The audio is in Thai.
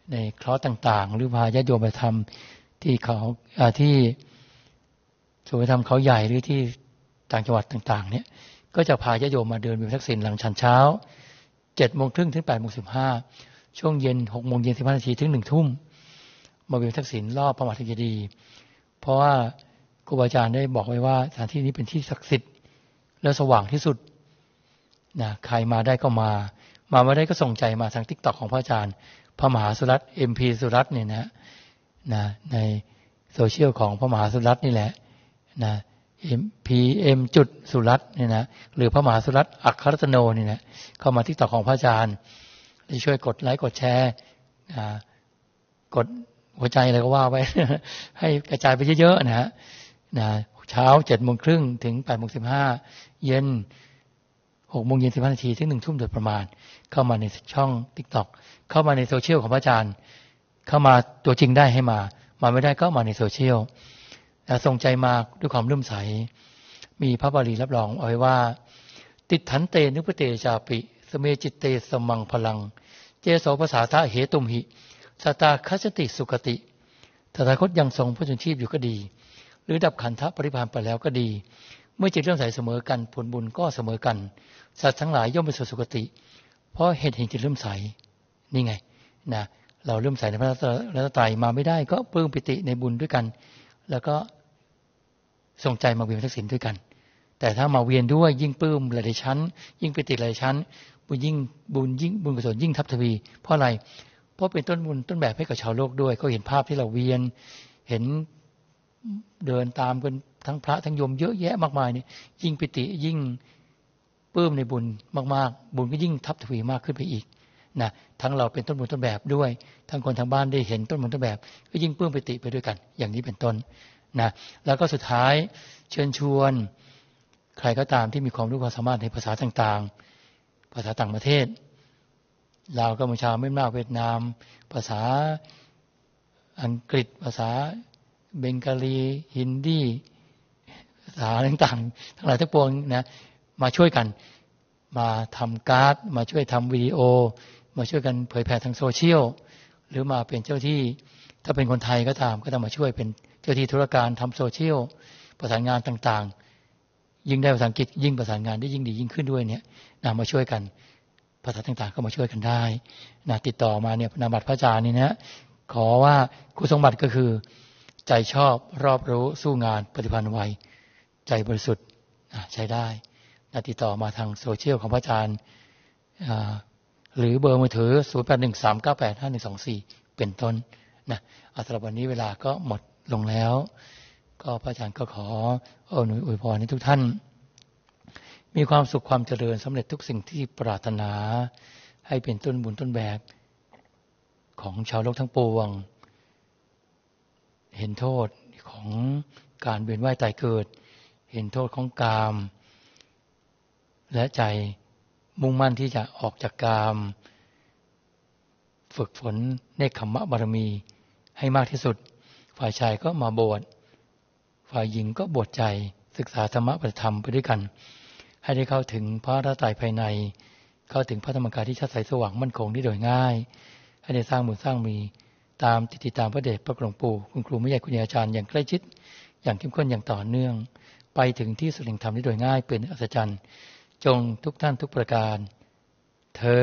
ในคลอสต่างๆหรือพาญาติโยมไปทำที่เขาที่สุไปทำเขาใหญ่หรือที่ต่างจังหวัดต่างๆเนี่ยก็จะพาญาติโยมมาเดินวิวทักษิณหลังฉันเช้า 7:30 นถึง 8:15 ช่วงเย็น 6:15 นถึง 1 ทุ่มมาวิวทักษิณรอบพระมหาธาตุเจดีย์เพราะว่าครูบาอาจารย์ได้บอกไว้ว่าสถานที่นี้เป็นที่ศักดิ์สิทธิ์และสว่างที่สุดนะใครมาได้ก็มาไม่ได้ก็ส่งใจมาทาง TikTok ของพระอาจารย์พระมหาสุรัตน์ MP สุรัตน์เนี่ยนะในโซเชียลของพระมหาสุรัตน์นี่แหละนะ PM จุดสุรัตน์เนี่ยนะหรือพระมหาสุรัตน์อัคครัตโนนี่นะเข้ามา TikTok ของพระอาจารย์ได้ช่วยกดไลค์กดแชร์กดหัวใจอะไรก็ว่าไว้ ให้กระจายไปเยอะๆนะเช้า 7:30 นถึง 8:15 เย็น 6:15 นถึง 1 ทุ่มโดยประมาณเข้ามาในช่อง TikTok เข้ามาในโซเชียลของพระอาจารย์เข้ามาตัวจริงได้ให้มาไม่ได้ก็มาในโซเชียลส่งใจมาด้วยความเลื่อมใสมีพระบาลีรับรองเอาไว้ว่าติถันเตนุปเตจาปิสเมจิตเตสมังพลังเจโสภาษาทะเหตุมหิสตาคัจติสุขติตถาคตยังทรงพระชนชีพอยู่ก็ดีหรือดับขันธปริภาณไปแล้วก็ดีเมื่อจิตเลื่อมใสเสมอกันผลบุญก็เสมอกันสัตว์ทั้งหลายย่อมไปสู่สุคติเพราะเหตุแห่งจิตเลื่อมใสนี่ไงนะเราเลื่อมใสในพระรัตนตรัยมาไม่ได้ก็ปลื้มปิติในบุญด้วยกันแล้วก็ส่งใจมาเวียนทักษิณด้วยกันแต่ถ้ามาเวียนด้วยยิ่งปลื้มหลายชั้นยิ่งปิติหลายชั้นบุญยิ่งกุศลยิ่งทับทวีเพราะอะไรเพราะเป็นต้นบุญต้นแบบให้กับชาวโลกด้วยก็เห็นภาพที่เราเวียนเห็นเดินตามกันทั้งพระทั้งโยมเยอะแยะมากมายนี่ยิ่งปิติยิ่งปลื้มในบุญมากๆบุญก็ยิ่งทับทวีมากขึ้นไปอีกนะทั้งเราเป็นต้นบุญต้นแบบด้วยทั้งคนทางบ้านได้เห็นต้นบุญต้นแบบก็ยิ่งปลื้มปิติไปด้วยกันอย่างนี้เป็นต้นนะแล้วก็สุดท้ายเชิญชวนใครก็ตามที่มีความรู้ความสามารถในภาษาต่างๆภาษาต่างประเทศลาวกัมพูชาเมียนมาเวียดนามภาษาอังกฤษภาษาเบงกาลีฮินดีภาษาต่างๆทั้งหลายทั้งปวงนะมาช่วยกันมาทำการ์ดมาช่วยทำวิดีโอมาช่วยกันเผยแพร่ทางโซเชียลหรือมาเป็นเจ้าที่ถ้าเป็นคนไทยก็ตามก็ต้องมาช่วยเป็นเจ้าที่ธุรการทำโซเชียลประสานงานต่างๆยิ่งได้ภาษาอังกฤษยิ่งประสานงานได้ยิ่งดียิ่งขึ้นด้วยเนี่ยมาช่วยกันภาษาต่างๆก็มาช่วยกันได้ติดต่อมาเนี่ยนามบัตรพระอาจารย์นี่นะขอว่าคุณสมบัติก็คือใจชอบรอบรู้สู้งานปฏิภาณไวใจบริสุทธิ์ใช้ได้ติดต่อมาทางโซเชียลของพระอาจารย์หรือเบอร์มือถือ 0813985124 เป็นต้นนะสำหรับวันนี้เวลาก็หมดลงแล้วก็พระอาจารย์ก็ขออวยพรให้ทุกท่านมีความสุขความเจริญสำเร็จทุกสิ่งที่ปรารถนาให้เป็นต้นบุญต้นแบบของชาวโลกทั้งปวงเห็นโทษของการเวียนว่ายตายเกิดเห็นโทษของกามและใจมุ่งมั่นที่จะออกจากกามฝึกฝนเนกขัมมะบารมีให้มากที่สุดฝ่ายชายก็มาบวชฝ่ายหญิงก็บวชใจศึกษาธรรมะปฏิธรรมไปด้วยกันให้ได้เข้าถึงพระรัตนตรัยภายในเข้าถึงพระธรรมกายที่ชัดใสสว่างมั่นคงได้โดยง่ายให้ได้สร้างบุญสร้างมีตามติดตามพระเดชพระหลวงปู่คุณครูแม่ใหญ่คุณอาจารย์อย่างใกล้ชิดอย่างเข้มข้นอย่างต่อเนื่องไปถึงที่สุดแห่งธรรมได้โดยง่ายเป็นอัศจรรย์จงทุกท่านทุกประการเทอ